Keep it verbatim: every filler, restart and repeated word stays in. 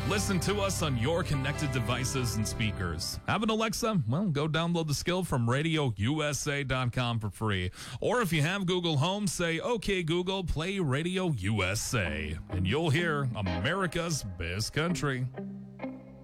Listen to us on your connected devices and speakers. Have an Alexa? Well, go download the skill from radio u s a dot com for free. Or if you have Google Home, say, "Okay, Google, play Radio U S A." And you'll hear America's Best Country.